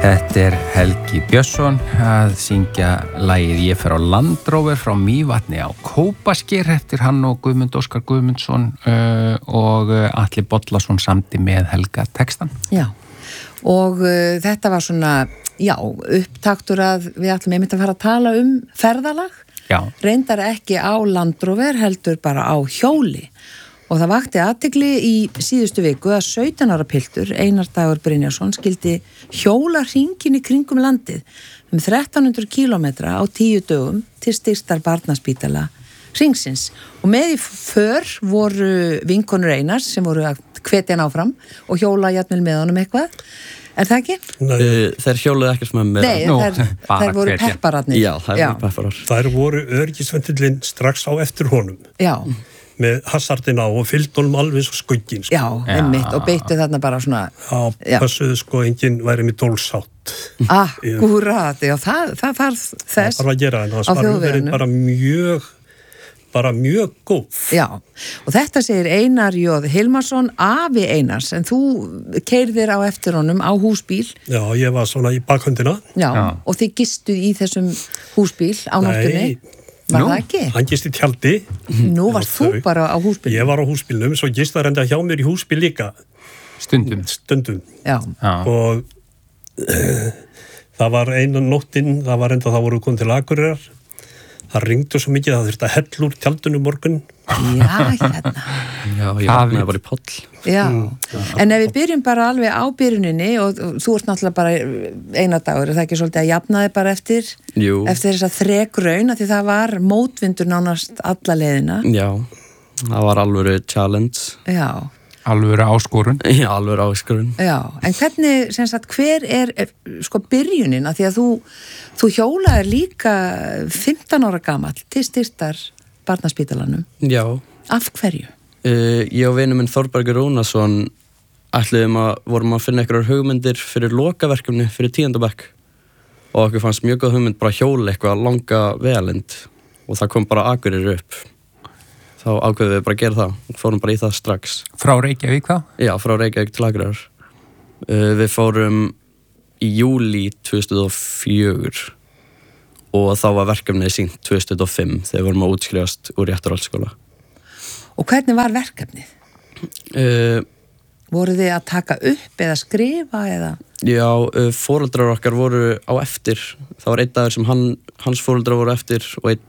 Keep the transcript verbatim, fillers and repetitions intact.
Þetta er Helgi Björnsson að syngja lagið Ég fer á Land Rover frá Mývatni á Kópasker eftir hann og Guðmund Óskar Guðmundsson uh, og Atli Bollason samdi með Helga textan. Já, og uh, þetta var svona, já, upptaktur að við ætlum einmitt að fara að tala um ferðalag. Já. Reyndar ekki á Land Rover, heldur bara á hjóli. Og það vakti athygli í síðustu viku að sautján ára piltur, Einar Dagur Brynjarsson, skildi hjóla hringinn í kringum landið um þrettán hundruð kílómetra á tíu dögum til styrktar barnaspítala hringsins. Og með í för voru vinkonur Einars sem voru að hvetja hann áfram og hjóla jafnvel með honum eitthvað. Er það ekki? Nei. Þeir hjóluðu ekkert með með. Nei, Nú, þær, þær voru peppararnir. Já, þær voru pepparar. Þær voru öryggisventillinn strax á eftir honum. Já. Með hasardin á og fyllt honum alveg svo skugginn. Sko. Já, einmitt, og beittu þarna bara svona... Já, passuðu sko, enginn væri með dólsátt. Akkúrat, já, það, það þarf þess það þarf að gera, en það var verið bara mjög, bara mjög góð. Já, og þetta segir Einar Jóð Hilmarsson, afi Einars, en þú keyrðir á eftir honum á húsbíl. Já, ég var svona í bakhöndina. Já, já. Og þið gistuð í þessum húsbíl á nóttunni. Nei. Var Nú? Það ekki? Hann gist í tjaldi. Nú varst þú bara á húsbílnum? Ég var á húsbílnum, svo gist það reynda hjá mér í húsbíl líka. Stundum. Stundum. Já. Já. Og uh, það var einu nóttin, það var reynda það voru komið til Akureyrar. Það ringdu svo mikið að það þurfti að hella úr tjaldinu morgun. Já, hérna. Já, ég vaknaði bara í poll. Já, mm. En ef við byrjum bara alveg á byrjuninni og, og þú ert náttúrulega bara Einar Dagur, er það ekki svolítið að jafna þig bara eftir, Jú. eftir þess að þrekraun, af því það var mótvindur nánast alla leiðina? Já, það var alvöru challenge. Já. Alvöru áskorun. Já, alvöru áskorun. Já, en hvernig, sem sagt, hver er sko byrjunin, af því að þú, þú hjólaðir líka fimmtán ára gamall til styrktar barnaspítalanum. Já. Af hverju? Uh, ég og vinur minn Þórbergur Rúnarsson ætluðum að, vorum að finna einhverjar hugmyndir fyrir lokaverkefni fyrir tíundabekk og okkur fannst mjög góð hugmynd bara hjóla eitthvað langa vegalend og það kom bara Akureyri upp. Þá ákveðum við bara að gera það og fórum bara í það strax. Frá Reykjavík þá? Já, frá Reykjavík til Akureyrar. Uh, við fórum í júlí tvö þúsund og fjögur og þá var verkefnið sýnt tvö þúsund og fimm þegar við vorum að útskrifast úr Réttarholtsskóla. Og hvernig var verkefnið? Uh, voru þið að taka upp eða skrifa eða? Já, uh, foreldrar okkar voru á eftir. Það var einn dagur sem hann, hans foreldrar voru eftir og einn